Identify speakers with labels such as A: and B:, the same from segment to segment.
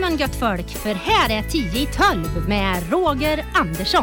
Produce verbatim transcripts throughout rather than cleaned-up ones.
A: morgon gött folk, för här är tio i tolv med Roger Andersson.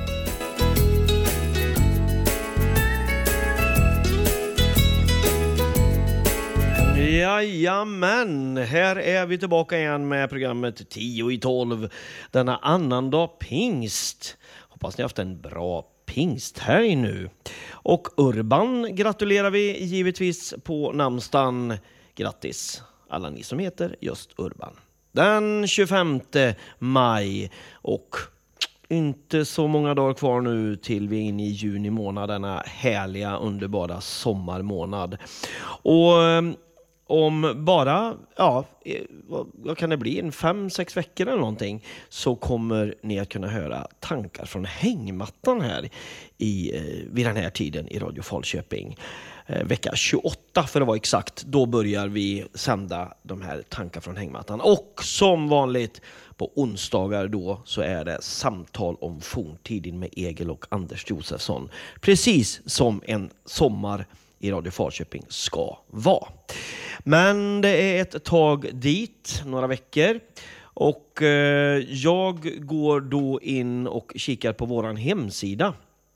B: Jajamän, här är vi tillbaka igen med programmet tio i tolv denna annandag pingst. Hoppas ni har haft en bra pingsthelg nu. Och Urban gratulerar vi givetvis på namnsdagen. Grattis alla ni som heter just Urban. Den tjugofemte maj, och inte så många dagar kvar nu till vi är inne i juni månad, denna härliga underbara sommarmånad. Och om bara, ja, vad kan det bli, en fem, sex veckor eller någonting, så kommer ni att kunna höra tankar från hängmattan här i, vid den här tiden i Radio Falköping. Eh, vecka tjugoåtta för att vara exakt, då börjar vi sända de här tankar från hängmattan. Och som vanligt på onsdagar då så är det samtal om forntiden med Egil och Anders Josefsson. Precis som en sommar i Radio Falköping ska vara. Men det är ett tag dit, några veckor. Och eh, jag går då in och kikar på våran hemsida.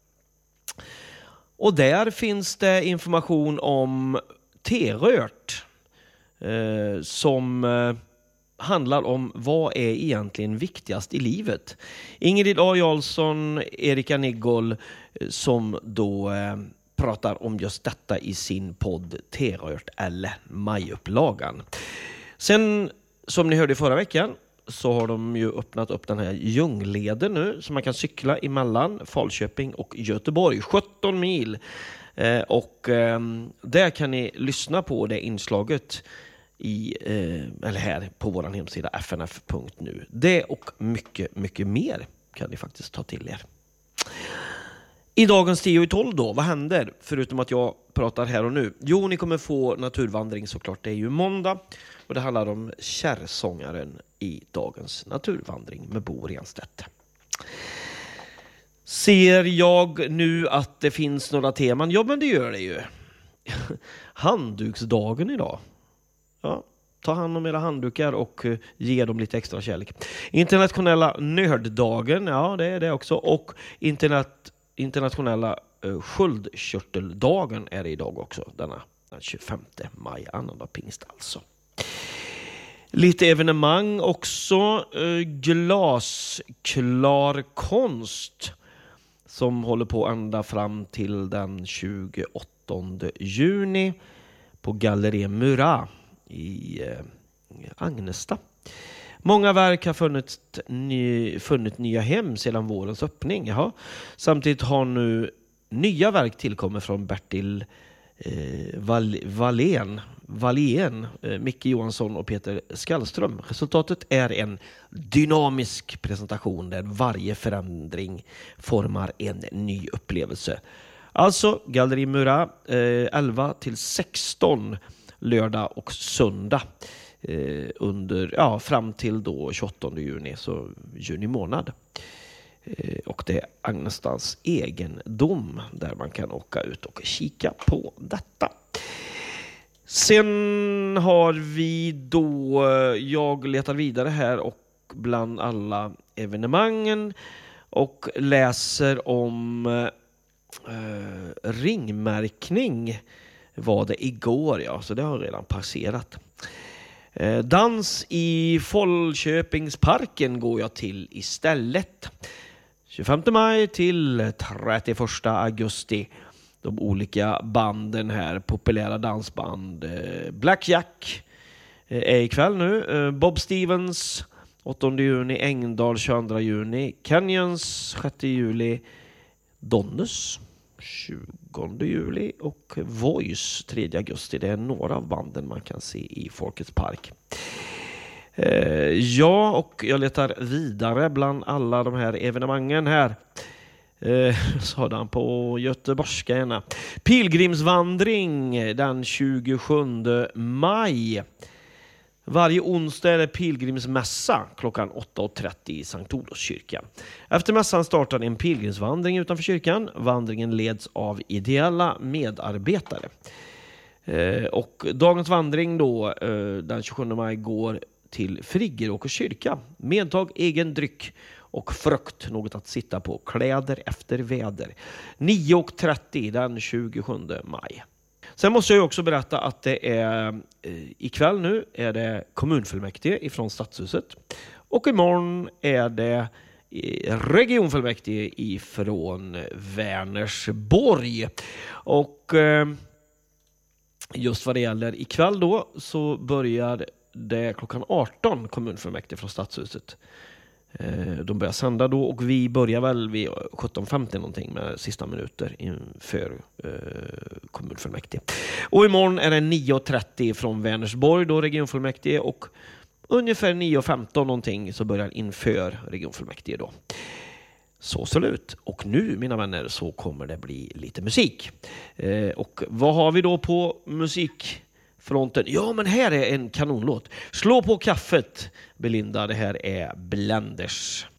B: Och där finns det information om T-rört. Eh, som eh, handlar om vad är egentligen viktigast i livet. Ingrid A. Jarlsson, Erika Niggol eh, som då... Eh, pratar om just detta i sin podd T-rört eller majupplagan. Sen, som ni hörde förra veckan, så har de ju öppnat upp den här Ljungleden nu, så man kan cykla emellan Falköping och Göteborg, sjutton mil. Eh, och eh, där kan ni lyssna på det inslaget i, eh, eller här på vår hemsida f n f punkt nu. Det och mycket, mycket mer kan ni faktiskt ta till er. I dagens tio i tolv då, vad händer? Förutom att jag pratar här och nu. Jo, ni kommer få naturvandring såklart. Det är ju måndag. Och det handlar om kärrsångaren i dagens naturvandring med Bo Renstedt. Ser jag nu att det finns några teman? Ja, men det gör det ju. Handduksdagen idag. Ja, ta hand om era handdukar och ge dem lite extra kärlek. Internationella nörddagen, ja det är det också. Och internet... Internationella uh, sköldkörteldagen är det idag också, denna den tjugofemte maj, annandag pingst alltså. Lite evenemang också, uh, glasklar konst som håller på ända fram till den tjugoåttonde juni på Galleri Murat i uh, Agnesta. Många verk har funnit, ny, funnit nya hem sedan vårens öppning. Jaha. Samtidigt har nu nya verk tillkommit från Bertil eh, Val, Wallén, Wallén eh, Micke Johansson och Peter Skallström. Resultatet är en dynamisk presentation där varje förändring formar en ny upplevelse. Alltså Galleri Murat eh, elva till sexton lördag och söndag. Eh, under, ja, fram till då tjugoåttonde juni, så juni månad. Eh, och det är Agnestans egendom där man kan åka ut och kika på detta. Sen har vi då, jag letar vidare här och bland alla evenemangen och läser om eh, ringmärkning var det igår, ja, så det har redan passerat. Dans i Falköpingsparken går jag till istället. tjugofemte maj till trettioförsta augusti. De olika banden här, populära dansband. Black Jack är ikväll nu. Bob Stevens åttonde juni, Engdahl tjugoandra juni, Canyons sjätte juli, Donnus tjugonde juli och Voice tredje augusti. Det är några av banden man kan se i Folkets park. Eh, ja, och jag letar vidare bland alla de här evenemangen här. Eh, sådan på göteborgska ena. Pilgrimsvandring den tjugosjunde maj. Varje onsdag är det pilgrimsmässa klockan åtta och trettio i Sankt Olofs kyrka. Efter mässan startar en pilgrimsvandring utanför kyrkan. Vandringen leds av ideella medarbetare. Eh, och dagens vandring då, eh, den tjugosjunde maj, går till Friggeråkers kyrka. Medtag, egen dryck och frukt, något att sitta på. Kläder efter väder. nio och trettio den tjugosjunde maj. Sen måste jag också berätta att det är eh, ikväll nu är det kommunfullmäktige ifrån Stadshuset. Och imorgon är det regionfullmäktige ifrån Vänersborg. Och eh, just vad det gäller ikväll då så börjar det klockan arton kommunfullmäktige från Stadshuset. Eh, de börjar sända då och vi börjar väl vid sjutton femtio någonting med sista minuter inför eh, kommunfullmäktige. Och imorgon är det nio och trettio från Vänersborg då regionfullmäktige och ungefär nio och femton någonting så börjar inför regionfullmäktige då. Så ser det ut. Och nu, mina vänner, så kommer det bli lite musik. Eh, och vad har vi då på musikfronten? Ja, men här är en kanonlåt. Slå på kaffet, Belinda. Det här är Blenders.